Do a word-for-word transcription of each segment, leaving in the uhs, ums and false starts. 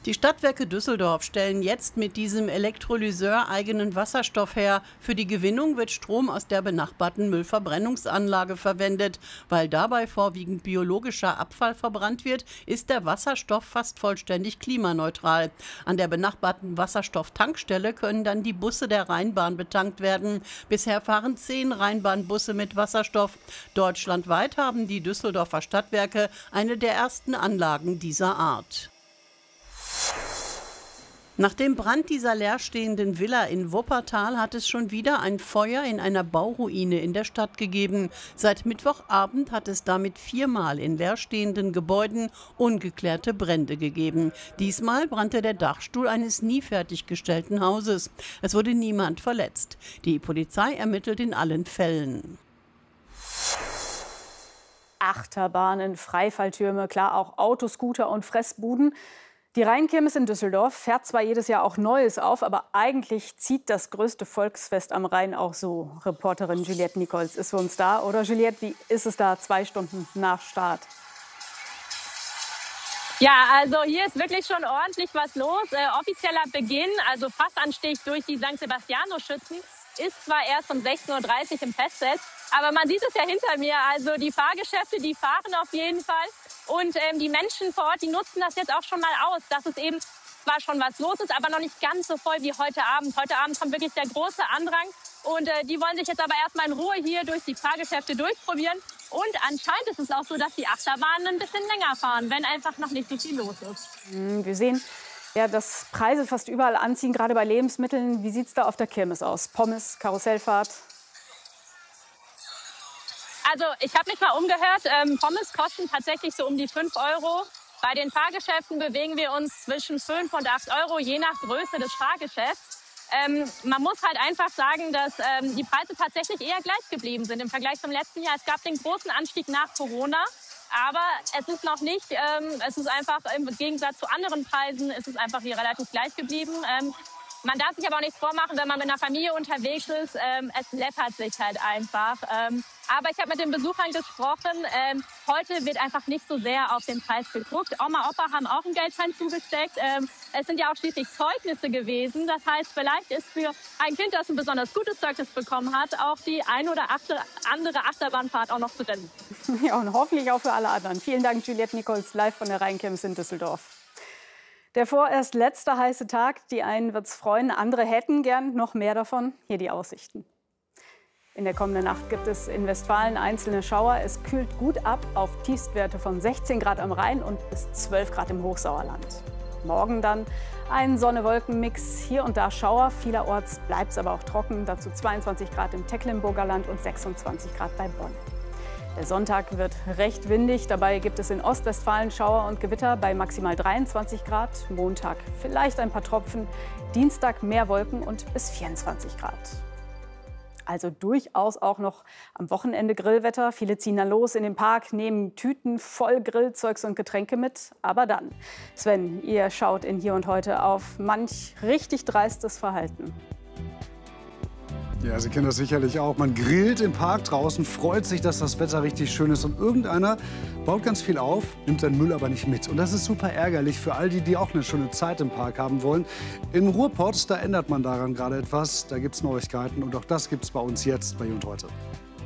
Die Stadtwerke Düsseldorf stellen jetzt mit diesem Elektrolyseur eigenen Wasserstoff her. Für die Gewinnung wird Strom aus der benachbarten Müllverbrennungsanlage verwendet. Weil dabei vorwiegend biologischer Abfall verbrannt wird, ist der Wasserstoff fast vollständig klimaneutral. An der benachbarten Wasserstofftankstelle können dann die Busse der Rheinbahn betankt werden. Bisher fahren zehn Rheinbahnbusse mit Wasserstoff. Deutschlandweit haben die Düsseldorfer Stadtwerke eine der ersten Anlagen dieser Art. Nach dem Brand dieser leerstehenden Villa in Wuppertal hat es schon wieder ein Feuer in einer Bauruine in der Stadt gegeben. Seit Mittwochabend hat es damit viermal in leerstehenden Gebäuden ungeklärte Brände gegeben. Diesmal brannte der Dachstuhl eines nie fertiggestellten Hauses. Es wurde niemand verletzt. Die Polizei ermittelt in allen Fällen. Achterbahnen, Freifalltürme, klar auch Autoscooter und Fressbuden. Die Rheinkirmes in Düsseldorf fährt zwar jedes Jahr auch Neues auf, aber eigentlich zieht das größte Volksfest am Rhein auch so. Reporterin Juliette Nichols ist für uns da. Oder Juliette, wie ist es da zwei Stunden nach Start? Ja, also hier ist wirklich schon ordentlich was los. Äh, offizieller Beginn, also Fassanstich durch die Sankt Sebastianus-Schützen, ist zwar erst um sechzehn Uhr dreißig im Festset, aber man sieht es ja hinter mir. Also die Fahrgeschäfte, die fahren auf jeden Fall. Und ähm, die Menschen vor Ort, die nutzen das jetzt auch schon mal aus, dass es eben zwar schon was los ist, aber noch nicht ganz so voll wie heute Abend. Heute Abend kommt wirklich der große Andrang. Und äh, die wollen sich jetzt aber erstmal in Ruhe hier durch die Fahrgeschäfte durchprobieren. Und anscheinend ist es auch so, dass die Achterbahnen ein bisschen länger fahren, wenn einfach noch nicht so viel los ist. Wir sehen, ja, dass Preise fast überall anziehen, gerade bei Lebensmitteln. Wie sieht es da auf der Kirmes aus? Pommes, Karussellfahrt? Also ich habe mich mal umgehört, ähm, Pommes kosten tatsächlich so um die fünf Euro. Bei den Fahrgeschäften bewegen wir uns zwischen fünf und acht Euro, je nach Größe des Fahrgeschäfts. Ähm, man muss halt einfach sagen, dass ähm, die Preise tatsächlich eher gleich geblieben sind im Vergleich zum letzten Jahr. Es gab den großen Anstieg nach Corona, aber es ist noch nicht, ähm, es ist einfach im Gegensatz zu anderen Preisen, ist es einfach hier relativ gleich geblieben. Ähm, Man darf sich aber auch nichts vormachen, wenn man mit einer Familie unterwegs ist. Ähm, es läppert sich halt einfach. Ähm, aber ich habe mit den Besuchern gesprochen. Ähm, heute wird einfach nicht so sehr auf den Preis geguckt. Oma, Opa haben auch einen Geldschein zugesteckt. Ähm, es sind ja auch schließlich Zeugnisse gewesen. Das heißt, vielleicht ist für ein Kind, das ein besonders gutes Zeugnis bekommen hat, auch die ein oder andere Achterbahnfahrt auch noch zu rennen. Ja, und hoffentlich auch für alle anderen. Vielen Dank, Juliette Nichols, live von der Rheinkirmes in Düsseldorf. Der vorerst letzte heiße Tag, die einen wird's freuen, andere hätten gern noch mehr davon. Hier die Aussichten. In der kommenden Nacht gibt es in Westfalen einzelne Schauer. Es kühlt gut ab auf Tiefstwerte von sechzehn Grad am Rhein und bis zwölf Grad im Hochsauerland. Morgen dann ein Sonne-Wolken-Mix, hier und da Schauer. Vielerorts bleibt es aber auch trocken. Dazu zweiundzwanzig Grad im Tecklenburger Land und sechsundzwanzig Grad bei Bonn. Der Sonntag wird recht windig. Dabei gibt es in Ostwestfalen Schauer und Gewitter bei maximal dreiundzwanzig Grad. Montag vielleicht ein paar Tropfen. Dienstag mehr Wolken und bis vierundzwanzig Grad. Also durchaus auch noch am Wochenende Grillwetter. Viele ziehen dann los in den Park, nehmen Tüten voll Grillzeugs und Getränke mit. Aber dann, Sven, ihr schaut in Hier und Heute auf manch richtig dreistes Verhalten. Ja, Sie kennen das sicherlich auch. Man grillt im Park draußen, freut sich, dass das Wetter richtig schön ist. Und irgendeiner baut ganz viel auf, nimmt seinen Müll aber nicht mit. Und das ist super ärgerlich für all die, die auch eine schöne Zeit im Park haben wollen. Im Ruhrpott, da ändert man daran gerade etwas. Da gibt es Neuigkeiten. Und auch das gibt es bei uns jetzt bei Hier und Heute.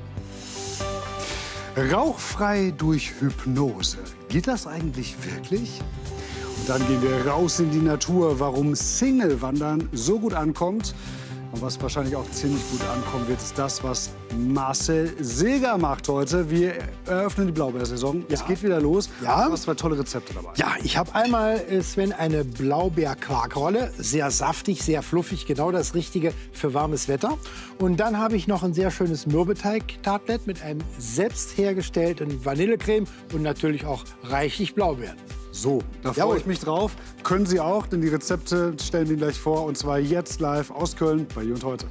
Rauchfrei durch Hypnose. Geht das eigentlich wirklich? Und dann gehen wir raus in die Natur, warum Single-Wandern so gut ankommt. Und was wahrscheinlich auch ziemlich gut ankommen wird, ist das, was Marcel Seeger macht heute. Wir eröffnen die Blaubeersaison. Ja. Es geht wieder los. Ja. Du hast zwei tolle Rezepte dabei. Ja, ich habe einmal, Sven, eine Blaubeer-Quarkrolle. Sehr saftig, sehr fluffig, genau das Richtige für warmes Wetter. Und dann habe ich noch ein sehr schönes Mürbeteig-Tartlet mit einem selbst hergestellten Vanillecreme und natürlich auch reichlich Blaubeeren. So, da freue Jawohl. ich mich drauf. Können Sie auch, denn die Rezepte stellen wir Ihnen gleich vor. Und zwar jetzt live aus Köln bei Hier und Heute.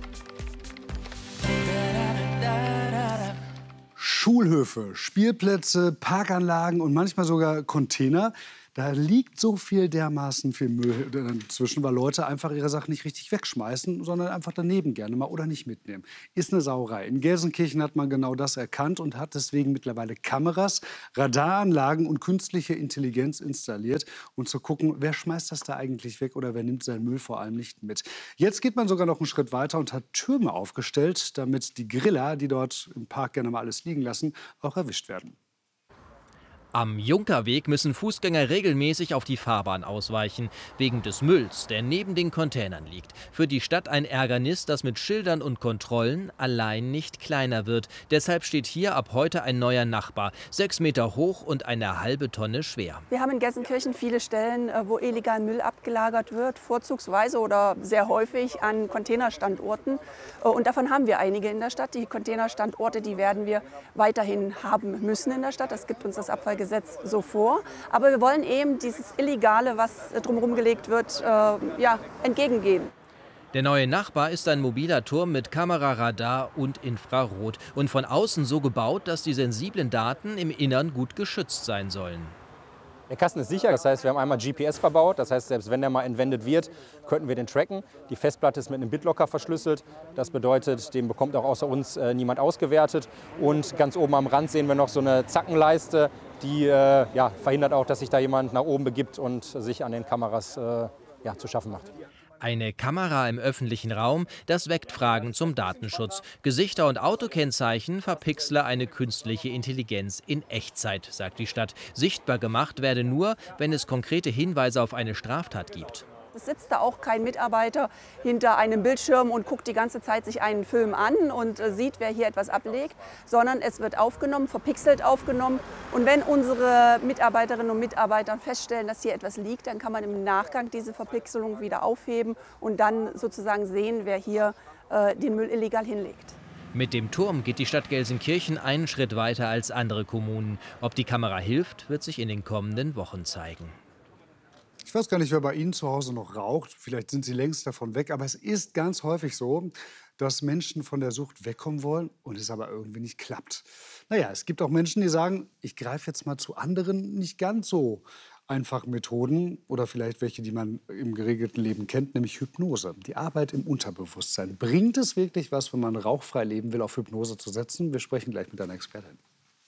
Schulhöfe, Spielplätze, Parkanlagen und manchmal sogar Container. Da liegt so viel dermaßen viel Müll dazwischen, weil Leute einfach ihre Sachen nicht richtig wegschmeißen, sondern einfach daneben gerne mal oder nicht mitnehmen. Ist eine Sauerei. In Gelsenkirchen hat man genau das erkannt und hat deswegen mittlerweile Kameras, Radaranlagen und künstliche Intelligenz installiert, um zu gucken, wer schmeißt das da eigentlich weg oder wer nimmt seinen Müll vor allem nicht mit. Jetzt geht man sogar noch einen Schritt weiter und hat Türme aufgestellt, damit die Griller, die dort im Park gerne mal alles liegen lassen, auch erwischt werden. Am Junkerweg müssen Fußgänger regelmäßig auf die Fahrbahn ausweichen, wegen des Mülls, der neben den Containern liegt. Für die Stadt ein Ärgernis, das mit Schildern und Kontrollen allein nicht kleiner wird. Deshalb steht hier ab heute ein neuer Nachbar, sechs Meter hoch und eine halbe Tonne schwer. Wir haben in Gelsenkirchen viele Stellen, wo illegal Müll abgelagert wird, vorzugsweise oder sehr häufig an Containerstandorten. Und davon haben wir einige in der Stadt. Die Containerstandorte, die werden wir weiterhin haben müssen in der Stadt. Das gibt uns das Abfallgesetz so vor. Aber wir wollen eben dieses Illegale, was drumherum gelegt wird, äh, ja, entgegengehen. Der neue Nachbar ist ein mobiler Turm mit Kamera, Radar und Infrarot und von außen so gebaut, dass die sensiblen Daten im Innern gut geschützt sein sollen. Der Kasten ist sicher, das heißt, wir haben einmal G P S verbaut, das heißt, selbst wenn der mal entwendet wird, könnten wir den tracken. Die Festplatte ist mit einem BitLocker verschlüsselt, das bedeutet, den bekommt auch außer uns äh, niemand ausgewertet. Und ganz oben am Rand sehen wir noch so eine Zackenleiste, die äh, ja, verhindert auch, dass sich da jemand nach oben begibt und sich an den Kameras äh, ja, zu schaffen macht. Eine Kamera im öffentlichen Raum, das weckt Fragen zum Datenschutz. Gesichter und Autokennzeichen verpixle eine künstliche Intelligenz in Echtzeit, sagt die Stadt. Sichtbar gemacht werde nur, wenn es konkrete Hinweise auf eine Straftat gibt. Es sitzt da auch kein Mitarbeiter hinter einem Bildschirm und guckt die ganze Zeit sich einen Film an und sieht, wer hier etwas ablegt, sondern es wird aufgenommen, verpixelt aufgenommen. Und wenn unsere Mitarbeiterinnen und Mitarbeiter feststellen, dass hier etwas liegt, dann kann man im Nachgang diese Verpixelung wieder aufheben und dann sozusagen sehen, wer hier äh, den Müll illegal hinlegt. Mit dem Turm geht die Stadt Gelsenkirchen einen Schritt weiter als andere Kommunen. Ob die Kamera hilft, wird sich in den kommenden Wochen zeigen. Ich weiß gar nicht, wer bei Ihnen zu Hause noch raucht. Vielleicht sind Sie längst davon weg. Aber es ist ganz häufig so, dass Menschen von der Sucht wegkommen wollen und es aber irgendwie nicht klappt. Naja, es gibt auch Menschen, die sagen, ich greife jetzt mal zu anderen, nicht ganz so einfachen Methoden oder vielleicht welche, die man im geregelten Leben kennt, nämlich Hypnose. Die Arbeit im Unterbewusstsein. Bringt es wirklich was, wenn man rauchfrei leben will, auf Hypnose zu setzen? Wir sprechen gleich mit einer Expertin.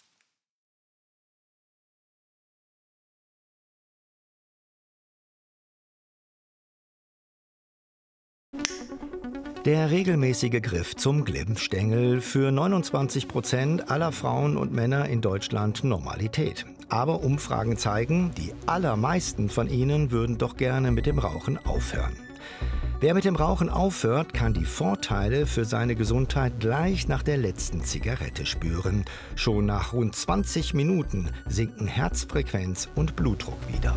Der regelmäßige Griff zum Glimmstängel, für neunundzwanzig Prozent aller Frauen und Männer in Deutschland Normalität. Aber Umfragen zeigen, die allermeisten von ihnen würden doch gerne mit dem Rauchen aufhören. Wer mit dem Rauchen aufhört, kann die Vorteile für seine Gesundheit gleich nach der letzten Zigarette spüren. Schon nach rund zwanzig Minuten sinken Herzfrequenz und Blutdruck wieder.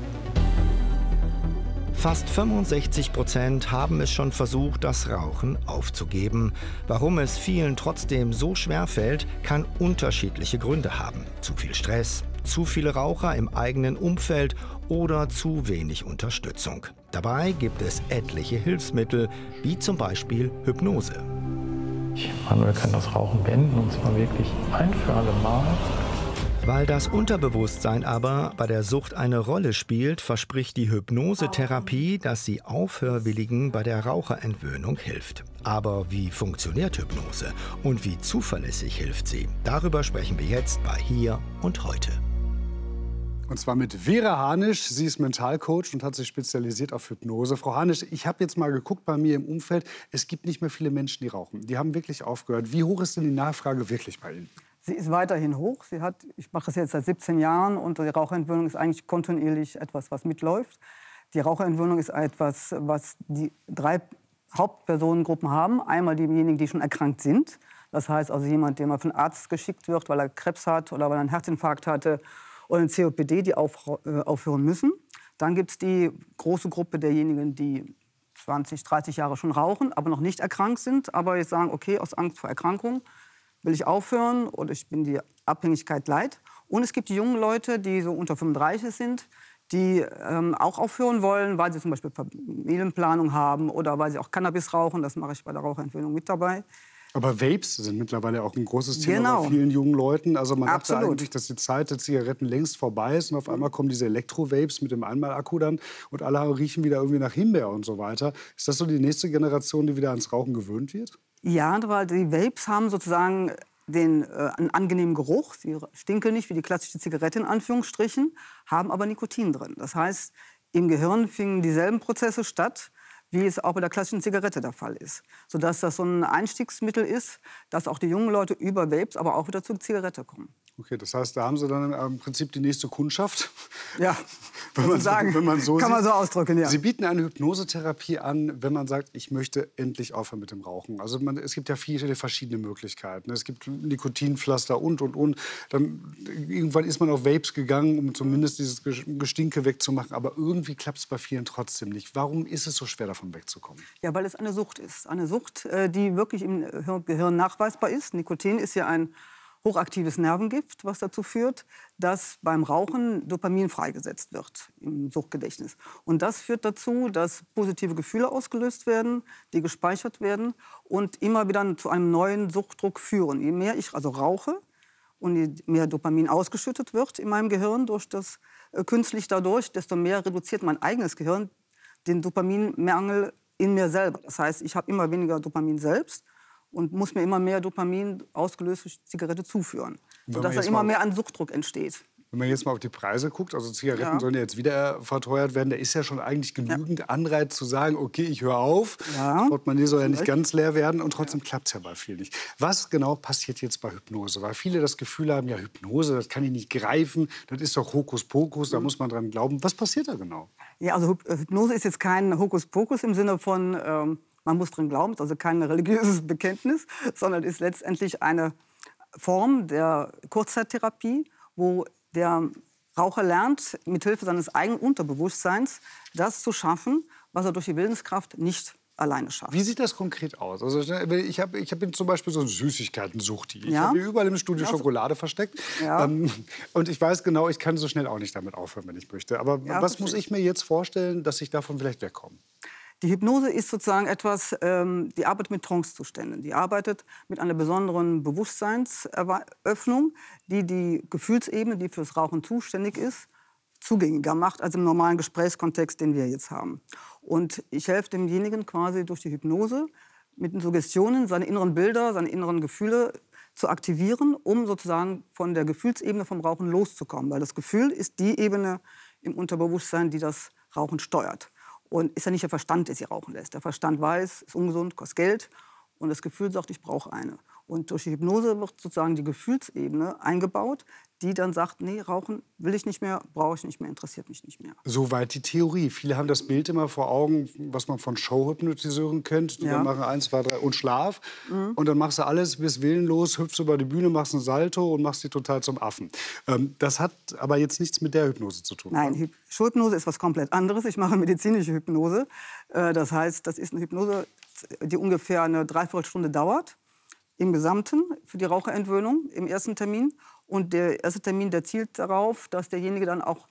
Fast fünfundsechzig Prozent haben es schon versucht, das Rauchen aufzugeben. Warum es vielen trotzdem so schwer fällt, kann unterschiedliche Gründe haben. Zu viel Stress, zu viele Raucher im eigenen Umfeld oder zu wenig Unterstützung. Dabei gibt es etliche Hilfsmittel, wie zum Beispiel Hypnose. Manuel kann das Rauchen beenden, und zwar wirklich ein für alle Mal. Weil das Unterbewusstsein aber bei der Sucht eine Rolle spielt, verspricht die Hypnosetherapie, dass sie Aufhörwilligen bei der Raucherentwöhnung hilft. Aber wie funktioniert Hypnose und wie zuverlässig hilft sie? Darüber sprechen wir jetzt bei Hier und Heute. Und zwar mit Vera Hanisch. Sie ist Mentalcoach und hat sich spezialisiert auf Hypnose. Frau Hanisch, ich habe jetzt mal geguckt bei mir im Umfeld. Es gibt nicht mehr viele Menschen, die rauchen. Die haben wirklich aufgehört. Wie hoch ist denn die Nachfrage wirklich bei Ihnen? Sie ist weiterhin hoch. Sie hat, ich mache das jetzt seit siebzehn Jahren und die Raucherentwöhnung ist eigentlich kontinuierlich etwas, was mitläuft. Die Raucherentwöhnung ist etwas, was die drei Hauptpersonengruppen haben. Einmal diejenigen, die schon erkrankt sind. Das heißt also jemand, der mal von Arzt geschickt wird, weil er Krebs hat oder weil er einen Herzinfarkt hatte oder ein C O P D, die auf, äh, aufhören müssen. Dann gibt es die große Gruppe derjenigen, die zwanzig, dreißig Jahre schon rauchen, aber noch nicht erkrankt sind, aber jetzt sagen, okay, aus Angst vor Erkrankung will ich aufhören oder ich bin die Abhängigkeit leid. Und es gibt die jungen Leute, die so unter fünfunddreißig sind, die ähm, auch aufhören wollen, weil sie zum Beispiel Familienplanung haben oder weil sie auch Cannabis rauchen. Das mache ich bei der Raucherentwöhnung mit dabei. Aber Vapes sind mittlerweile auch ein großes Thema Genau. bei vielen jungen Leuten. Also man Absolut. dachte eigentlich, dass die Zeit der Zigaretten längst vorbei ist. Und auf einmal kommen diese Elektro-Vapes mit dem Einmalakku dann. Und alle riechen wieder irgendwie nach Himbeer und so weiter. Ist das so die nächste Generation, die wieder ans Rauchen gewöhnt wird? Ja, weil die Vapes haben sozusagen den, äh, einen angenehmen Geruch. Sie stinken nicht wie die klassische Zigarette in Anführungsstrichen, haben aber Nikotin drin. Das heißt, im Gehirn finden dieselben Prozesse statt, wie es auch bei der klassischen Zigarette der Fall ist. Sodass das so ein Einstiegsmittel ist, dass auch die jungen Leute über Vapes aber auch wieder zur Zigarette kommen. Okay, das heißt, da haben Sie dann im Prinzip die nächste Kundschaft. Ja, wenn man, sagen, wenn man so kann man sieht. so ausdrücken, ja. Sie bieten eine Hypnosetherapie an, wenn man sagt, ich möchte endlich aufhören mit dem Rauchen. Also man, es gibt ja viele verschiedene Möglichkeiten. Es gibt Nikotinpflaster und, und, und. Dann, irgendwann ist man auf Vapes gegangen, um zumindest dieses Gestinke wegzumachen. Aber irgendwie klappt es bei vielen trotzdem nicht. Warum ist es so schwer, davon wegzukommen? Ja, weil es eine Sucht ist. Eine Sucht, die wirklich im Gehirn nachweisbar ist. Nikotin ist ja ein hochaktives Nervengift, was dazu führt, dass beim Rauchen Dopamin freigesetzt wird im Suchtgedächtnis. Und das führt dazu, dass positive Gefühle ausgelöst werden, die gespeichert werden und immer wieder zu einem neuen Suchtdruck führen. Je mehr ich also rauche und je mehr Dopamin ausgeschüttet wird in meinem Gehirn durch das äh, künstlich dadurch, desto mehr reduziert mein eigenes Gehirn den Dopaminmangel in mir selber. Das heißt, ich habe immer weniger Dopamin selbst und muss mir immer mehr Dopamin ausgelöst durch die Zigarette zuführen, sodass dann immer mehr ein Suchtdruck entsteht. Wenn man jetzt mal auf die Preise guckt, also Zigaretten Ja. sollen ja jetzt wieder verteuert werden, da ist ja schon eigentlich genügend ja. Anreiz zu sagen, okay, ich höre auf, ja. das Portemonnaie soll ja nicht ganz leer werden und trotzdem ja. klappt es ja bei vielen nicht. Was genau passiert jetzt bei Hypnose? Weil viele das Gefühl haben, ja Hypnose, das kann ich nicht greifen, das ist doch Hokuspokus, da muss man dran glauben. Was passiert da genau? Ja, also Hypnose ist jetzt kein Hokuspokus im Sinne von, ähm, man muss dran glauben, also kein religiöses Bekenntnis, sondern ist letztendlich eine Form der Kurzzeittherapie, wo der Raucher lernt, mithilfe seines eigenen Unterbewusstseins das zu schaffen, was er durch die Willenskraft nicht alleine schafft. Wie sieht das konkret aus? Also ich, hab, ich bin zum Beispiel so ein Süßigkeiten-Suchti. Ich Ja? habe überall im Studio Ja, so- Schokolade versteckt. Ja. Ähm, und ich weiß genau, ich kann so schnell auch nicht damit aufhören, wenn ich möchte. Aber Ja, was verstehe muss ich. ich mir jetzt vorstellen, dass ich davon vielleicht wegkomme? Die Hypnose ist sozusagen etwas, ähm, die arbeitet mit Trancezuständen. Die arbeitet mit einer besonderen Bewusstseinsöffnung, die die Gefühlsebene, die fürs Rauchen zuständig ist, zugänglicher macht als im normalen Gesprächskontext, den wir jetzt haben. Und ich helfe demjenigen quasi durch die Hypnose mit den Suggestionen, seine inneren Bilder, seine inneren Gefühle zu aktivieren, um sozusagen von der Gefühlsebene vom Rauchen loszukommen. Weil das Gefühl ist die Ebene im Unterbewusstsein, die das Rauchen steuert. Und ist ja nicht der Verstand, der sie rauchen lässt. Der Verstand weiß, ist ungesund, kostet Geld. Und das Gefühl sagt, ich brauche eine. Und durch die Hypnose wird sozusagen die Gefühlsebene eingebaut, die dann sagt, nee, Rauchen will ich nicht mehr, brauche ich nicht mehr, interessiert mich nicht mehr. Soweit die Theorie. Viele haben das Bild immer vor Augen, was man von Showhypnotiseuren kennt. Die Ja. dann machen eins, zwei, drei und Schlaf. Mhm. Und dann machst du alles, bist willenlos, hüpfst über die Bühne, machst einen Salto und machst dich total zum Affen. Ähm, das hat aber jetzt nichts mit der Hypnose zu tun. Nein, Hy- Showhypnose ist was komplett anderes. Ich mache medizinische Hypnose. Äh, Das heißt, das ist eine Hypnose, die ungefähr eine Dreiviertelstunde dauert. Im Gesamten für die Raucherentwöhnung im ersten Termin. Und der erste Termin, der zielt darauf, dass derjenige dann auch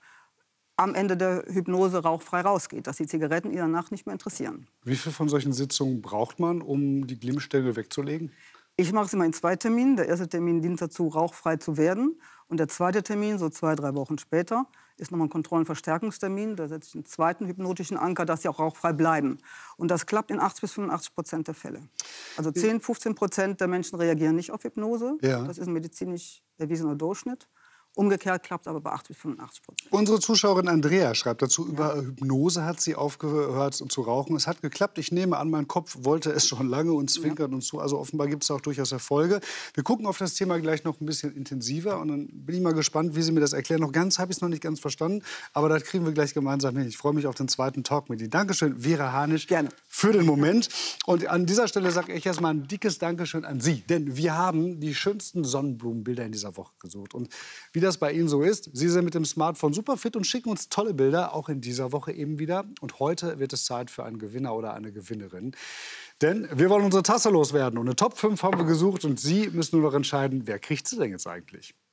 am Ende der Hypnose rauchfrei rausgeht, dass die Zigaretten ihn danach nicht mehr interessieren. Wie viel von solchen Sitzungen braucht man, um die Glimmstängel wegzulegen? Ich mache es immer in zwei Terminen. Der erste Termin dient dazu, rauchfrei zu werden. Und der zweite Termin, so zwei, drei Wochen später, ist nochmal ein Kontrollenverstärkungstermin. Da setze ich einen zweiten hypnotischen Anker, dass sie auch rauchfrei bleiben. Und das klappt in achtzig bis fünfundachtzig Prozent der Fälle. Also zehn, fünfzehn Prozent der Menschen reagieren nicht auf Hypnose. Ja. Das ist ein medizinisch erwiesener Durchschnitt. Umgekehrt klappt es aber bei achtzig bis fünfundachtzig Prozent. Unsere Zuschauerin Andrea schreibt dazu, über Hypnose hat sie aufgehört zu rauchen. Es hat geklappt. Ich nehme an, mein Kopf wollte es schon lange und zwinkert ja. uns zu. Also offenbar gibt es auch durchaus Erfolge. Wir gucken auf das Thema gleich noch ein bisschen intensiver. Und dann bin ich mal gespannt, wie Sie mir das erklären. Noch ganz habe ich es noch nicht ganz verstanden. Aber das kriegen wir gleich gemeinsam hin. Ich freue mich auf den zweiten Talk mit Ihnen. Dankeschön, Vera Hanisch, Gerne. für den Moment. Und an dieser Stelle sage ich erst mal ein dickes Dankeschön an Sie. Denn wir haben die schönsten Sonnenblumenbilder in dieser Woche gesucht. Und wie das bei Ihnen so ist, Sie sind mit dem Smartphone super fit und schicken uns tolle Bilder, auch in dieser Woche eben wieder. Und heute wird es Zeit für einen Gewinner oder eine Gewinnerin. Denn wir wollen unsere Tasse loswerden. Und eine Top fünf haben wir gesucht und Sie müssen nur noch entscheiden, wer kriegt sie denn jetzt eigentlich?